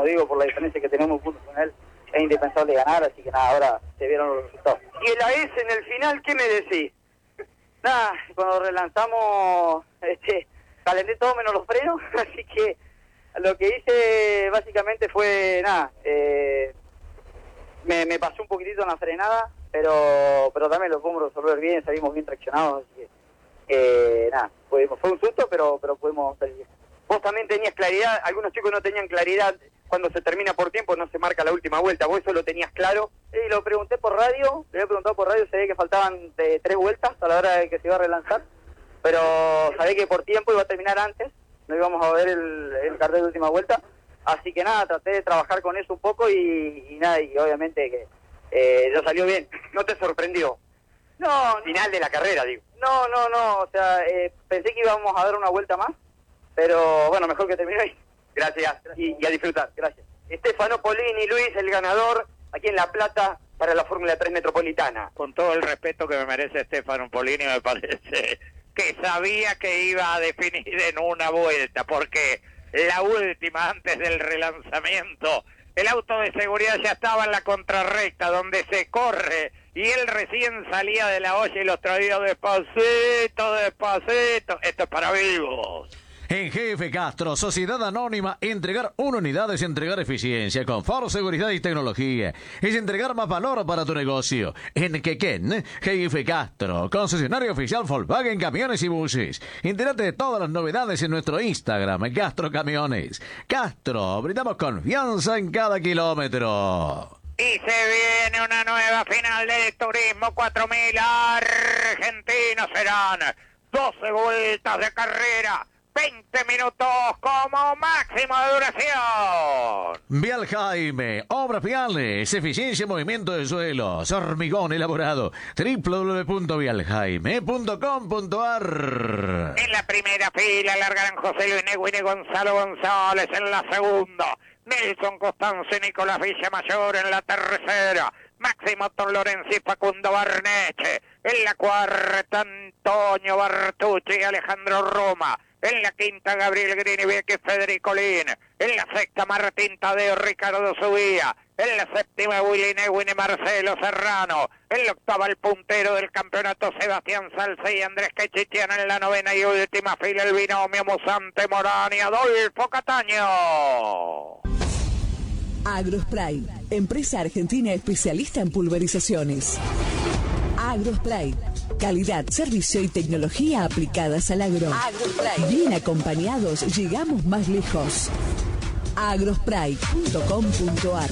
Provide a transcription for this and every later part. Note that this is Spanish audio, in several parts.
digo, por la diferencia que tenemos puntos con él, es indispensable ganar, así que nada, ahora se vieron los resultados. Y el AS en el final, ¿qué me decís? Nada, cuando relanzamos, calenté todo menos los frenos, así que lo que hice básicamente fue, nada, me pasé un poquitito en la frenada, pero también lo pudimos resolver bien, salimos bien traccionados, así que, nada, fue un susto, pero pudimos salir bien. Vos también tenías claridad, algunos chicos no tenían claridad cuando se termina por tiempo, no se marca la última vuelta, vos eso lo tenías claro. Y lo pregunté por radio, le había preguntado por radio, sabía que faltaban 3 vueltas a la hora de que se iba a relanzar, pero sabía que por tiempo iba a terminar antes, no íbamos a ver el cartel de última vuelta, así que nada, traté de trabajar con eso un poco y nada, y obviamente que ya salió bien. ¿No te sorprendió? No, Final de la carrera, digo. No, o sea, pensé que íbamos a dar una vuelta más, pero bueno, mejor que terminó ahí. Gracias. Y a disfrutar. Gracias. Stefano Polini, Luis, el ganador aquí en La Plata para la Fórmula 3 Metropolitana. Con todo el respeto que me merece Stefano Polini, me parece que sabía que iba a definir en una vuelta, porque la última, antes del relanzamiento, el auto de seguridad ya estaba en la contrarrecta, donde se corre, y él recién salía de la olla y los traía despacito, despacito. Esto es para vivos. En GF Castro, Sociedad Anónima, entregar una unidad es entregar eficiencia, confort, seguridad y tecnología. Es entregar más valor para tu negocio. En Quequén, GF Castro, concesionario oficial Volkswagen Camiones y Buses. Entérate de todas las novedades en nuestro Instagram, Castro Camiones. Castro, brindamos confianza en cada kilómetro. Y se viene una nueva final del Turismo 4000 argentinos. Serán 12 vueltas de carrera, 20 minutos como máximo de duración. Vial Jaime, obras viales, eficiencia, movimiento de suelos, hormigón elaborado. www.vialjaime.com.ar. En la primera fila largarán José Luis Neuwin y Gonzalo González. En la segunda, Nelson Costanzo y Nicolás Villamayor. En la tercera, Máximo Tom Lorenzi y Facundo Barneche. En la cuarta, Antonio Bartucci y Alejandro Roma. En la quinta, Gabriel Grinibeck y Federico Lin. En la sexta, Martín Tadeo, Ricardo Subía. En la séptima, Willy Neuwin y Marcelo Serrano. En la octava, el puntero del campeonato, Sebastián Salce y Andrés Quechichian. En la novena y última fila, el binomio Musante Morán y Adolfo Cataño. Agrospray, empresa argentina especialista en pulverizaciones. Agrospray, calidad, servicio y tecnología aplicadas al agro. Agrospray, bien acompañados llegamos más lejos. agrospray.com.ar.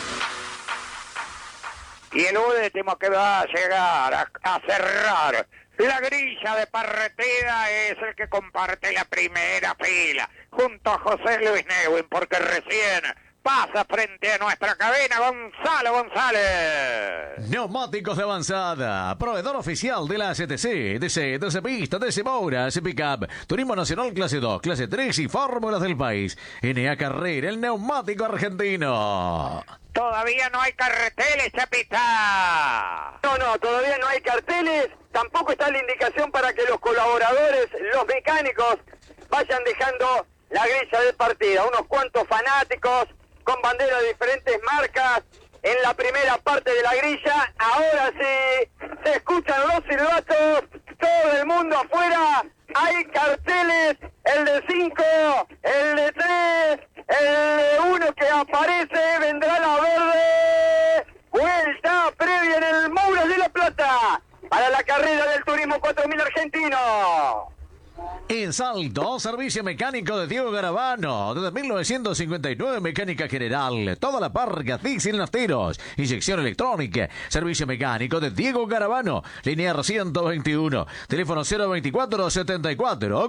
Y el último que va a llegar a cerrar la grilla de Parretera es el que comparte la primera fila junto a José Luis Neuwin, porque recién pasa frente a nuestra cabina Gonzalo González. Neumáticos de avanzada, proveedor oficial de la CTC, DC, DC Pista, DC Moura, DC Pickup, Turismo Nacional Clase 2, Clase 3 y Fórmulas del país. NA Carrera, el neumático argentino. Todavía no hay carteles, Chapita. No, todavía no hay carteles, tampoco está la indicación para que los colaboradores, los mecánicos, vayan dejando la grilla de partida. Unos cuantos fanáticos con banderas de diferentes marcas en la primera parte de la grilla. Ahora sí, se escuchan los silbatos, todo el mundo afuera, hay carteles, el de 5, el de 3, el de 1 que aparece, vendrá la verde, vuelta previa en el Moura de La Plata, para la carrera del Turismo 4000 argentino. En Salto, servicio mecánico de Diego Garabano. Desde 1959, mecánica general. Toda la parca, diesel nasteros. Inyección electrónica. Servicio mecánico de Diego Garabano. Linear 121. Teléfono 024 74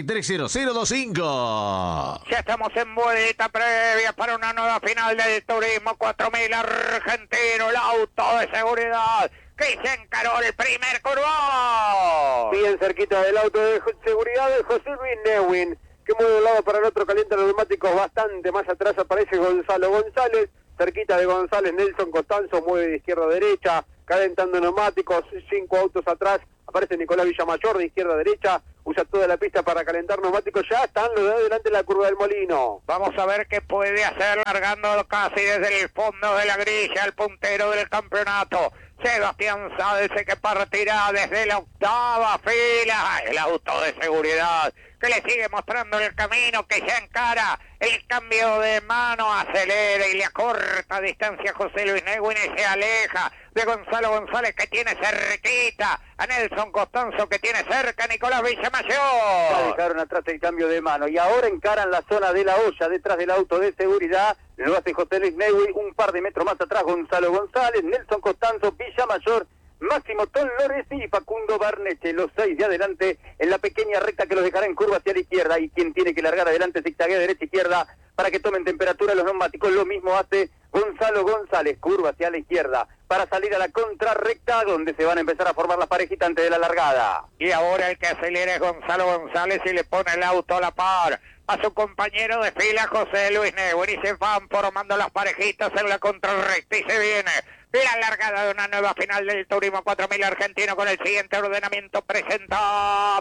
430025. Ya estamos en vuelta previa para una nueva final del Turismo 4000 argentino. El auto de seguridad que se encaró el primer curvón. Bien cerquita del auto de seguridad de José Luis Neuwin, que mueve de un lado para el otro, calienta los neumáticos bastante. Más atrás aparece Gonzalo González, cerquita de González Nelson Costanzo, mueve de izquierda a derecha, calentando neumáticos. 5 autos atrás aparece Nicolás Villamayor de izquierda a derecha, usa toda la pista para calentar neumáticos. Ya están los de adelante en la curva del Molino. Vamos a ver qué puede hacer, largando casi desde el fondo de la grilla, el puntero del campeonato. Sebastián Sáez, que partirá desde la octava fila. El auto de seguridad que le sigue mostrando el camino, que ya encara el cambio de mano, acelera y le acorta distancia a José Luis Neuwin y se aleja de Gonzalo González, que tiene cerquita a Nelson Costanzo, que tiene cerca a Nicolás Villamayor. Ya dejaron atrás el cambio de mano y ahora encaran la zona de la olla detrás del auto de seguridad. Lo hace José Luis Neuwin, un par de metros más atrás Gonzalo González, Nelson Costanzo, Villamayor, Máximo Ton Lorenzi y Facundo Barneche, los 6 de adelante en la pequeña recta que los dejará en curva hacia la izquierda, y quien tiene que largar adelante zigzaguea derecha-izquierda para que tomen temperatura los neumáticos. Lo mismo hace Gonzalo González, curva hacia la izquierda para salir a la contrarrecta, donde se van a empezar a formar las parejitas antes de la largada. Y ahora el que acelera es Gonzalo González y le pone el auto a la par a su compañero de fila José Luis Neuwin, y se van formando las parejitas en la contrarrecta y se viene la largada de una nueva final del Turismo 4000 argentino con el siguiente ordenamiento. Presenta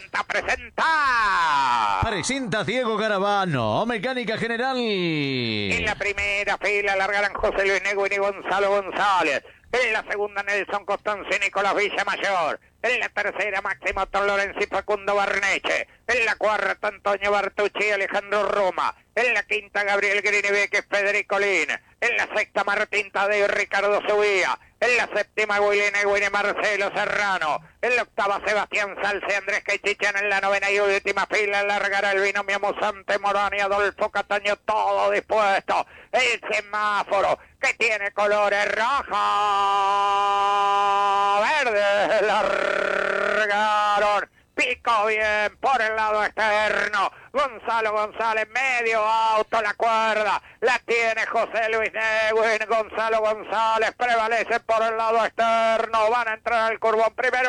Diego Caravano, Mecánica General. En la primera fila largarán José Luis Neuwin y Gonzalo González. En la segunda, Nelson Costanzo y Nicolás Villamayor. En la tercera, Máximo Ton Lorenzi y Facundo Barneche. En la cuarta, Antonio Bartucci y Alejandro Roma. En la quinta, Gabriel Grinibeque y Federico Lin. En la sexta, Martín Tadeo y Ricardo Subía. En la séptima, Willy Neuwin y Marcelo Serrano. En la octava, Sebastián Salce y Andrés Queichichan. En la novena y última fila largará el binomio Musante Morón y Adolfo Cataño, todo dispuesto. El semáforo, que tiene colores rojo, verde, largaron. Picó bien por el lado externo Gonzalo González, medio auto, la cuerda la tiene José Luis Neuwin. Gonzalo González prevalece por el lado externo, van a entrar al curbón. Primero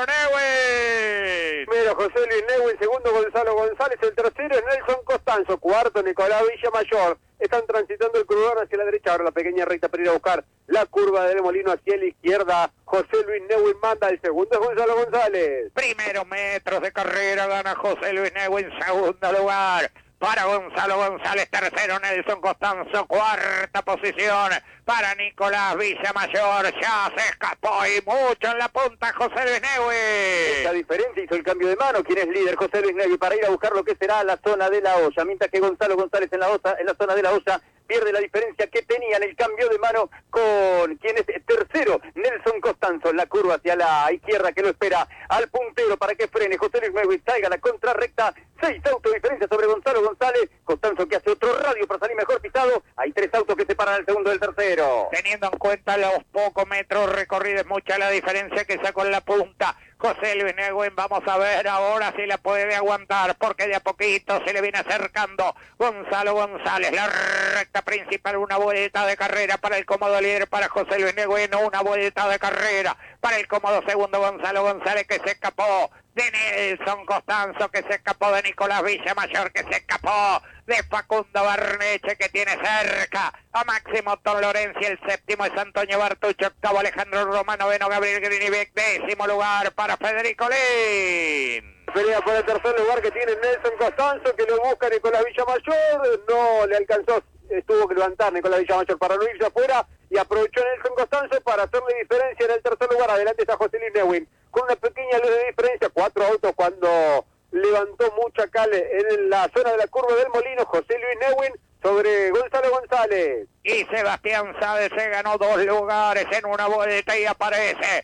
Neuwin, Primero José Luis Neuwin, segundo Gonzalo González, el tercero es Nelson Costanzo, cuarto Nicolás Villamayor. Están transitando el curbón hacia la derecha, ahora la pequeña recta para ir a buscar la curva del Molino hacia la izquierda. José Luis Neuwin manda, el segundo es Gonzalo González. primeros metros de carrera, gana José Luis Neuwin. Segundo lugar para Gonzalo González, tercero Nelson Costanzo, cuarta posición para Nicolás Villamayor. Ya se escapó y mucho en la punta José Luis Neuwin. La diferencia hizo el cambio de mano. ¿Quién es líder? José Luis Neuwin, para ir a buscar lo que será la zona de la olla, mientras que Gonzalo González en la zona de la olla pierde la diferencia que tenía en el cambio de mano con quien es tercero, Nelson Costanzo, en la curva hacia la izquierda que lo espera al puntero para que frene. José Luis Neuwin salga a la contrarrecta, 6 autos de diferencia sobre Gonzalo González. Costanzo, que hace otro radio para salir mejor pisado. Hay 3 autos que separan al segundo del tercero. Teniendo en cuenta los pocos metros recorridos, mucha la diferencia que sacó en la punta José Luis Neuwin. Vamos a ver ahora si la puede aguantar, porque de a poquito se le viene acercando Gonzalo González. La recta principal, una vuelta de carrera para el cómodo líder, para José Luis Neuwin, una vuelta de carrera para el cómodo segundo Gonzalo González, que se escapó de Nelson Costanzo, que se escapó de Nicolás Villamayor, que se escapó de Facundo Barneche, que tiene cerca a Máximo Ton Lorenzi. El séptimo es Antonio Bartucci, octavo Alejandro Roma, noveno Gabriel Grinibeck, décimo lugar para Federico Lin. Pelea por el tercer lugar que tiene Nelson Costanzo, que lo busca Nicolás Villamayor. No le alcanzó, tuvo que levantar Nicolás Villamayor para no irse afuera, y aprovechó Nelson Costanzo para hacerle diferencia en el tercer lugar. Adelante está José Luis Neuwin con una pequeña luz de diferencia, 4 autos cuando levantó mucha cal en la zona de la curva del Molino. José Luis Neuwin sobre Gonzalo González. Y Sebastián Sáez se ganó 2 lugares en una vuelta y aparece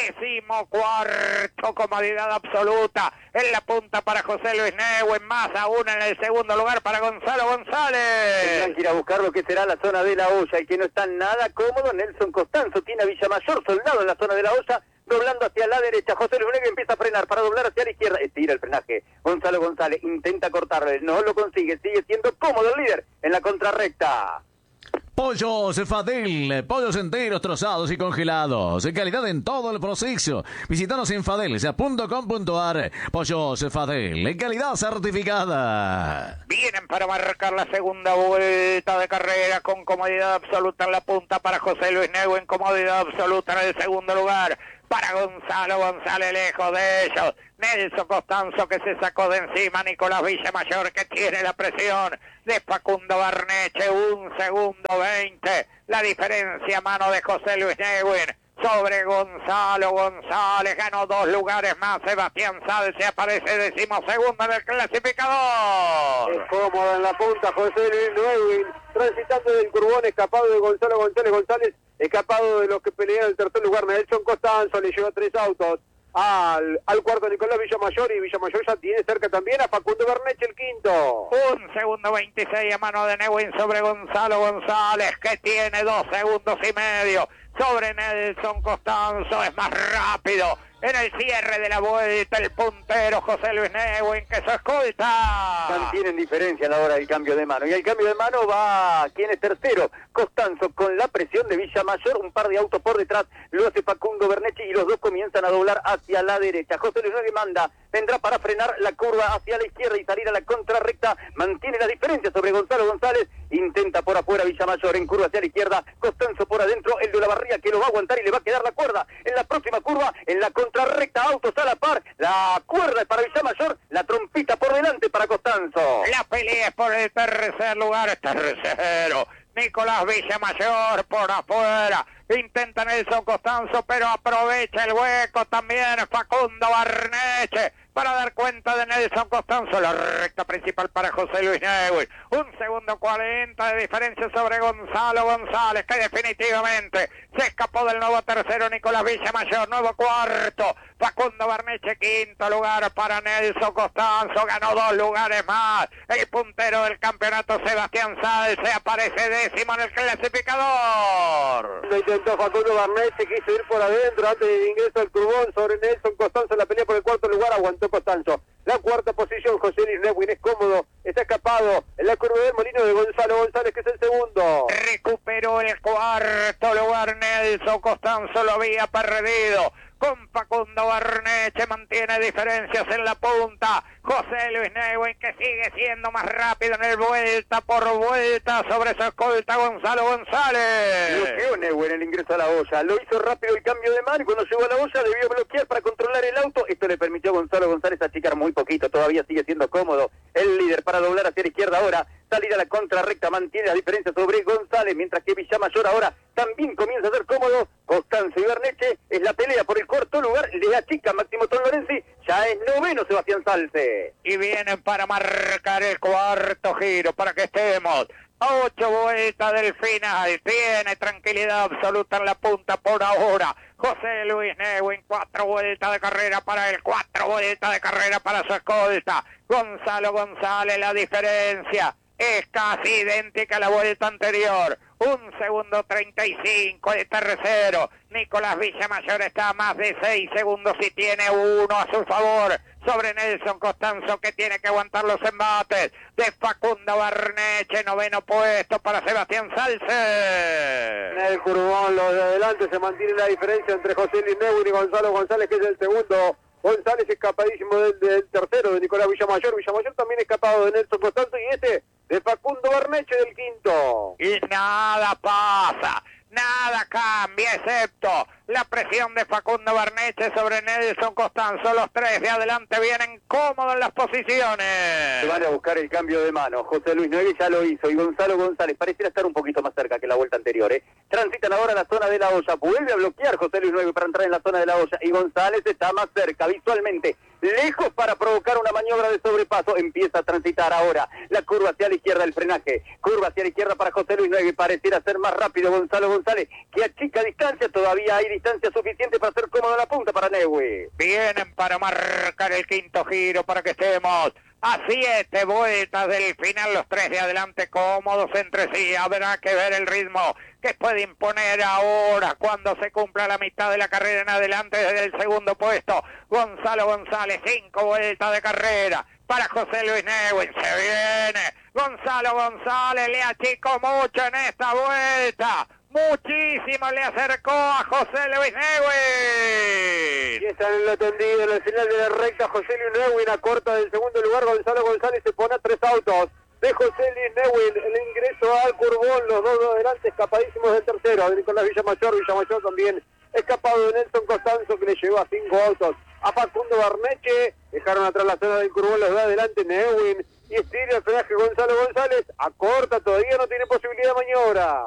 14º, comodidad absoluta en la punta para José Luis Neuwin, más aún en el segundo lugar para Gonzalo González. Tendrán que ir a buscar lo que será la zona de la olla, el que no está nada cómodo, Nelson Costanzo, tiene a Villamayor soldado en la zona de la olla, doblando hacia la derecha. José Luis Neuwin empieza a frenar para doblar hacia la izquierda, estira el frenaje. Gonzalo González intenta cortarle, no lo consigue, sigue siendo cómodo el líder en la contrarrecta. Pollos Fadel, pollos enteros, trozados y congelados, calidad en todo el proceso. Visítanos en fadelsa.com.ar. Pollos Fadel, calidad certificada. Vienen para marcar la segunda vuelta de carrera con comodidad absoluta en la punta para José Luis Neuwin, comodidad absoluta en el segundo lugar para Gonzalo González, lejos de ellos. Nelson Costanzo, que se sacó de encima. Nicolás Villamayor, que tiene la presión de Facundo Barneche. 1 segundo 20. La diferencia a mano de José Luis Neuwin sobre Gonzalo González. Ganó 2 lugares más. Sebastián Salce aparece 12º en el clasificador. Es cómodo en la punta José Luis Neuwin, transitando del curbón, escapado de Gonzalo González, escapado de los que pelean el tercer lugar. Nelson Costanzo le lleva 3 autos al cuarto Nicolás Villamayor, y Villamayor ya tiene cerca también a Facundo Barneche, el quinto. 1 segundo 26 a mano de Neuwin sobre Gonzalo González, que tiene 2 segundos y medio sobre Nelson Costanzo. Es más rápido en el cierre de la vuelta el puntero José Luis Neuwin, que se escolta. Mantienen diferencia a la hora del cambio de mano. Y el cambio de mano va, ¿quién es tercero? Costanzo, con la presión de Villamayor. Un par de autos por detrás lo hace Facundo Bernechi, y los dos comienzan a doblar hacia la derecha. José Luis Neuwin manda, vendrá para frenar la curva hacia la izquierda y salir a la contrarrecta. Mantiene la diferencia sobre Gonzalo González. Intenta por afuera Villamayor, en curva hacia la izquierda. Costanzo por adentro, el de la barriga, que lo va a aguantar y le va a quedar la cuerda. En la próxima curva, en la contrarrecta, autos a la par. La cuerda es para Villamayor, la trompita por delante para Costanzo. La pelea es por el tercer lugar. Tercero Nicolás Villamayor por afuera. Intenta Nelson Costanzo, pero aprovecha el hueco también Facundo Barneche para dar cuenta de Nelson Costanzo. La recta principal para José Luis Neuwin. 1 segundo 40 de diferencia sobre Gonzalo González, que definitivamente se escapó del nuevo tercero Nicolás Villamayor. Nuevo cuarto Facundo Barneche, quinto lugar para Nelson Costanzo. Ganó 2 lugares más. El puntero del campeonato Sebastián Salce aparece 10º en el clasificador. Lo intentó Facundo Barneche, quiso ir por adentro antes del ingreso al curbón sobre Nelson Costanzo. La pelea por el cuarto lugar, aguantó Costanzo. La cuarta posición, José Luis Neuwin es cómodo, está escapado en la curva del molino de Gonzalo González, que es el segundo. Recuperó el cuarto lugar Nelson Costanzo, lo había perdido. Con Facundo Barneche mantiene diferencias en la punta. José Luis Neuwin, que sigue siendo más rápido en el vuelta por vuelta sobre su escolta Gonzalo González. Bloqueó Neuwin el ingreso a la olla, lo hizo rápido el cambio de mano, y cuando llegó a la olla debió bloquear para controlar el auto. Esto le permitió a Gonzalo González achicar muy poquito, todavía sigue siendo cómodo el líder para doblar hacia la izquierda ahora. Salir a la contrarrecta, mantiene la diferencia sobre González, mientras que Villamayor ahora también comienza a ser cómodo. Costanzo y Barneche, es la pelea por el cuarto lugar, le achica Máximo Tom Lorenzi, ya es noveno Sebastián Salce. Y vienen para marcar el cuarto giro, para que estemos a 8 vueltas del final. Tiene tranquilidad absoluta en la punta por ahora José Luis Neuwin. 4 vueltas de carrera para él, 4 vueltas de carrera para su escolta Gonzalo González. La diferencia es casi idéntica a la vuelta anterior. 1 segundo 35 de tercero. Nicolás Villamayor está a más de 6 segundos y tiene 1 a su favor sobre Nelson Costanzo, que tiene que aguantar los embates de Facundo Barneche. Noveno puesto para Sebastián Salce. En el curbón, los de adelante, se mantiene la diferencia entre José Luis Neuwin y Gonzalo González, que es el segundo. González escapadísimo del tercero de Nicolás Villamayor. Villamayor también escapado de Nelson Costanzo, y este de Facundo Barneche del quinto. Y nada pasa, nada cambia, excepto la presión de Facundo Barneche sobre Nelson Costanzo. Los 3 de adelante vienen cómodos en las posiciones. Se van a buscar el cambio de mano. José Luis Neuwin ya lo hizo, y Gonzalo González pareciera estar un poquito más cerca que la vuelta anterior. Transitan ahora la zona de la olla. Vuelve a bloquear José Luis Neuwin para entrar en la zona de la olla, y González está más cerca visualmente, lejos para provocar una maniobra de sobrepaso. Empieza a transitar ahora la curva hacia la izquierda, el frenaje. Curva hacia la izquierda para José Luis Neuwin. Pareciera ser más rápido Gonzalo González, que achica distancia. Todavía hay distancia suficiente para ser cómodo en la punta para Neuwin. Vienen para marcar el quinto giro, para que estemos a 7 vueltas del final. Los 3 de adelante cómodos entre sí. Habrá que ver el ritmo que puede imponer ahora cuando se cumpla la mitad de la carrera en adelante. Desde el segundo puesto Gonzalo González. 5 vueltas de carrera para José Luis Neuwin. Se viene Gonzalo González, le achicó mucho en esta vuelta. Muchísimo le acercó a José Luis Neuwin. Y están en lo tendido, en el final de la recta. José Luis Neuwin a corta del segundo lugar. Gonzalo González se pone a 3 autos de José Luis Neuwin. El ingreso al curbón, los dos de adelante escapadísimos del tercero, de Nicolás Villamayor. Villamayor también escapado de Nelson Costanzo, que le llegó a 5 autos a Facundo Barneche. Dejaron atrás la zona del Curbón, los de adelante Neuwin y estira el frenaje Gonzalo González, acorta, todavía no tiene posibilidad de maniobra.